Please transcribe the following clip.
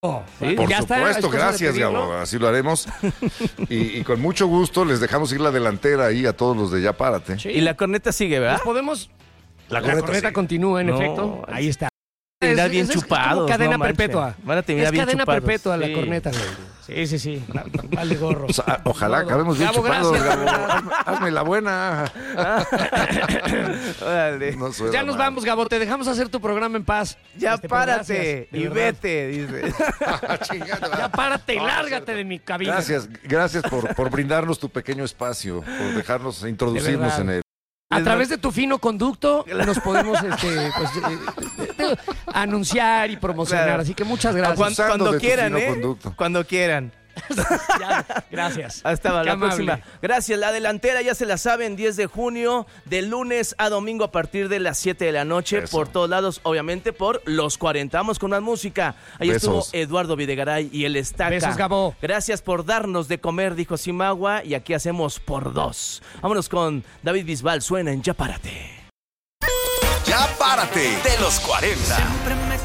¿Sí? Por Ya está, supuesto, es cosa de gracias, pedirlo. Gabo, así lo haremos. Y con mucho gusto les dejamos ir la delantera ahí a todos los de Ya Párate. Sí. Y la corneta sigue, ¿verdad? Nos podemos... La corneta corneta sí. continúa, en No, efecto. Ahí está. Terminar bien Es como chupados. cadena no manchen. perpetua. Van a terminar Es bien cadena chupados. perpetua la Sí. corneta, güey. Sí. Vale gorro. O sea, ojalá acabemos bien Gabo, chupados, gracias. Gabo. Hazme la buena. Órale. No suena Ya nos mal. vamos, Gabo. Te dejamos hacer tu programa en paz. Ya Pero párate gracias, de y verdad. vete, dice. Chingada. Ya párate y No, lárgate de mi cabina. Gracias por brindarnos tu pequeño espacio, por dejarnos introducirnos verdad. en él. A través de tu fino conducto nos podemos anunciar y promocionar. Claro. Así que muchas gracias. Abusando Cuando de tu quieran, fino ¿eh? conducto. Cuando quieran. Ya, gracias. Hasta Qué la amable. próxima. Gracias. La delantera ya se la saben, 10 de junio, de lunes a domingo a partir de las 7 de la noche, Eso. por todos lados, obviamente por los 40. Vamos con más música. Ahí Besos. estuvo Eduardo Videgaray y el Estaca. Besos, Gabo. Gracias por darnos de comer, dijo Simagua, y aquí hacemos por dos. Vámonos con David Bisbal, suena en Ya Párate. Ya Párate de los 40. Siempre me